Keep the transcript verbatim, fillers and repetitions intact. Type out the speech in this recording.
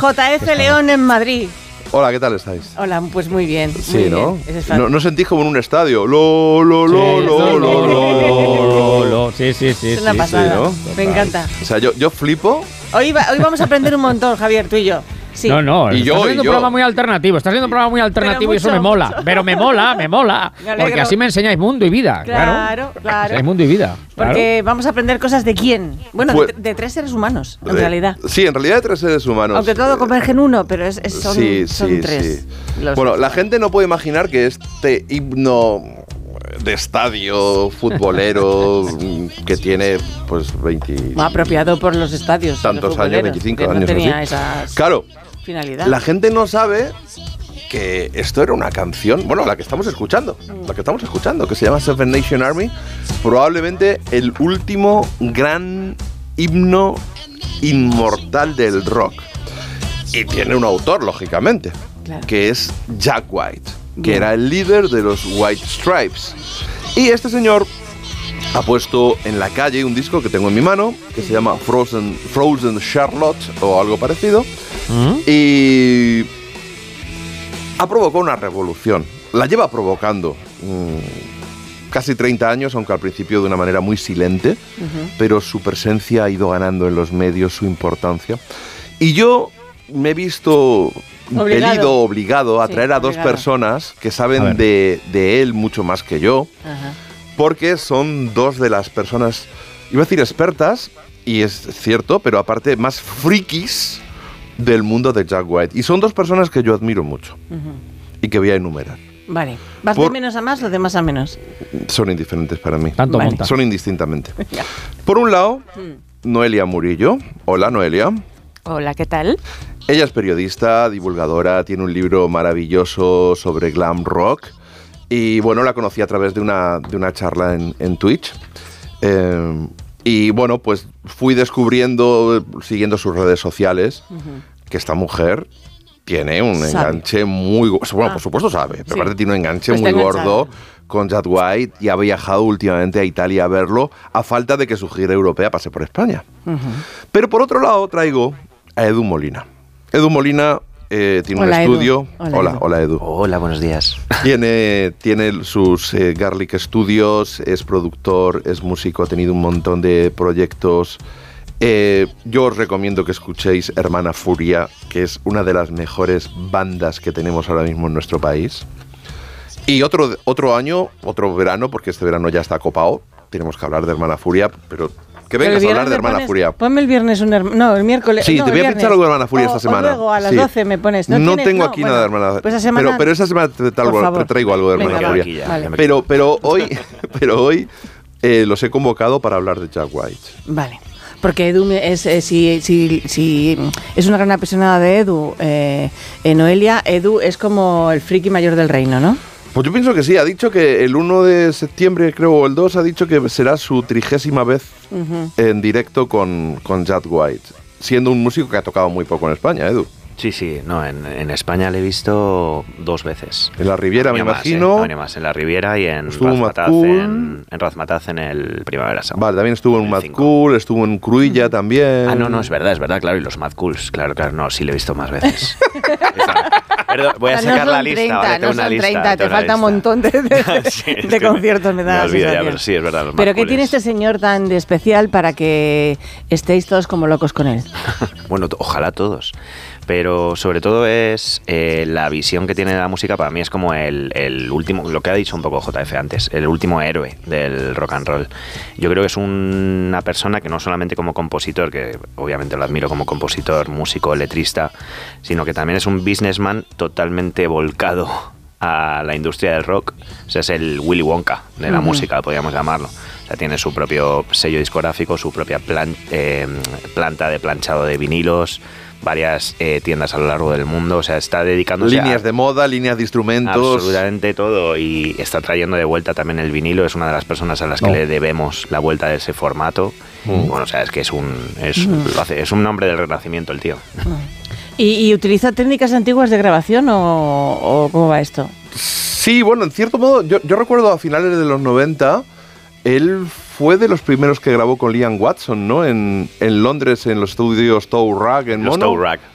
J F León en Madrid. Hola, ¿qué tal estáis? Hola, pues muy bien. Sí, muy ¿no? Bien. Es no? No sentís como en un estadio. Lo, lo, lo, sí, lo, sí, lo, lo, lo, lo, lo. Sí, sí, sí. Es una sí, pasada. Sí, ¿no? Me encanta. O sea, yo, yo flipo. Hoy, va, hoy vamos a aprender un montón, Javier, tú y yo. Sí. No, no, Y estás yo, haciendo y un yo. programa muy alternativo. Estás haciendo un programa muy alternativo y eso mucho, me mola. mucho. Pero me mola, me mola. Me alegro. Porque así me enseñáis mundo y vida. Claro, Claro, claro. Enseñáis mundo y vida. Claro. Porque vamos a aprender cosas de quién. Bueno, Pues- de, de tres seres humanos, en de- realidad. Sí, en realidad de tres seres humanos. Aunque todo Eh, converge en uno, pero es, es- son, sí, son sí, tres. sí. Los- Bueno, la gente no puede imaginar que este himno de estadio futbolero que tiene pues veinte apropiado por los estadios. tantos los años, futboleros, veinticinco que años no tenía así. esas Claro, finalidad. la gente no sabe que esto era una canción, bueno, la que estamos escuchando, la que estamos escuchando, que se llama Seven Nation Army, probablemente el último gran himno inmortal del rock. Y tiene un autor, lógicamente, Claro. que es Jack White, que Bien. era el líder de los White Stripes. Y este señor ha puesto en la calle un disco que tengo en mi mano, que se llama Frozen, Frozen Charlotte o algo parecido, ¿Mm? y ha provocado una revolución. La lleva provocando mm, casi treinta años, aunque al principio de una manera muy silente, Ujú. pero su presencia ha ido ganando en los medios, su importancia. Y yo me he visto Obligado. impelido, obligado a Sí, traer a dos obligado. personas que A saben ver. de, de él mucho más que yo, Ajá. porque son dos de las personas, iba a decir expertas, y es cierto, pero aparte más frikis del mundo de Jack White. Y son dos personas que yo admiro mucho Ujú. y que voy a enumerar. Vale. ¿Vas Por- de menos a más o de más a menos? Son indiferentes para mí. Tanto Vale. monta. Son indistintamente. Venga. Por un lado, Mm. Noelia Murillo. Hola, Noelia. Hola, ¿qué tal? Ella es periodista, divulgadora, tiene un libro maravilloso sobre glam rock. Y bueno, la conocí a través de una, de una charla en, en Twitch. Eh, y bueno, pues fui descubriendo, siguiendo sus redes sociales, que esta mujer tiene un Sabe. enganche muy... go- Bueno, Ah. por supuesto sabe, pero Sí. aparte tiene un enganche Pues muy está enganchada. gordo con Jack White y ha viajado últimamente a Italia a verlo, a falta de que su gira europea pase por España. Ujú. Pero por otro lado traigo a Edu Molina. Edu Molina eh, tiene Hola, un Edu. estudio. Hola, Hola, Edu. hola Edu. Hola, buenos días. Tiene, tiene sus eh, Garlic Studios, es productor, es músico, ha tenido un montón de proyectos. Eh, yo os recomiendo que escuchéis Hermana Furia, que es una de las mejores bandas que tenemos ahora mismo en nuestro país. Y otro, otro año, otro verano, porque este verano ya está copado, tenemos que hablar de Hermana Furia, pero que Pero el vengas a viernes hablar de me Hermana pones- Furia. Ponme el viernes un hermano. No, el miércoles. Sí, no, te el voy a viernes. pinchar algo de Hermana Furia O- esta semana. O luego a las Sí. doce me pones. No, tienes- tengo no, aquí bueno, nada de Hermana Pues esa semana. Pero, pero esa semana te, te, Por favor. te traigo algo de Hermana Venga, Furia. Aquí ya, Vale. ya me- Pero, pero hoy, pero hoy eh, los he convocado para hablar de Jack White. Vale. Porque Edu es, eh, si, si, si es una gran apasionada de Edu, eh, eh, Noelia, Edu es como el friki mayor del reino, ¿no? Pues yo pienso que sí, ha dicho que el uno de septiembre, creo, o el dos, ha dicho que será su trigésima vez Ujú. en directo con, con Jack White, siendo un músico que ha tocado muy poco en España, Edu. Sí, sí, no, en, en España le he visto dos veces. En la Riviera, Ha me venido más, imagino. ¿eh? Ha venido más en la Riviera y en Estuvo en Razmataz Mazcool. en, en Razmataz en el Primavera Sound. Vale, también estuvo en El Mad cinco. Cool, estuvo en Cruilla también. Ah, no, no, es verdad, es verdad, claro, y los Mad Cools, claro, claro, no, sí le he visto más veces. Esa- Perdón, voy a No sacar son la lista, treinta, ¿vale? Tengo no una son lista, treinta, te tengo una falta un lista. montón de, de- Sí, es de que conciertos, me da me la olvido ya, sensación. pero sí, es verdad, los Mad Pero ¿qué Cools. tiene este señor tan de especial para que estéis todos como locos con él? Bueno, t- ojalá todos. Pero sobre todo es eh, la visión que tiene de la música. Para mí es como el, el último, lo que ha dicho un poco J F antes, el último héroe del rock and roll. Yo creo que es un- una persona que no solamente como compositor, que obviamente lo admiro como compositor, músico, letrista, sino que también es un businessman totalmente volcado a la industria del rock. O sea, es el Willy Wonka de la Ujú. música, podríamos llamarlo. O sea, tiene su propio sello discográfico, su propia plan- eh, planta de planchado de vinilos, varias eh, tiendas a lo largo del mundo. O sea, está dedicándose Líneas a de moda, líneas de instrumentos. absolutamente todo y está trayendo de vuelta también el vinilo. Es una de las personas a las que Oh. le debemos la vuelta de ese formato. Mm. Bueno, o sea, es que es un, es, lo hace- es un hombre del renacimiento el tío. ¿Y, y utiliza técnicas antiguas de grabación o, o cómo va esto? Sí, bueno, en cierto modo, yo, yo recuerdo a finales de los noventa, él fue de los primeros que grabó con Liam Watson, ¿no? En, en Londres, en los estudios Toe Rag, en Los Mono. Toe Rag,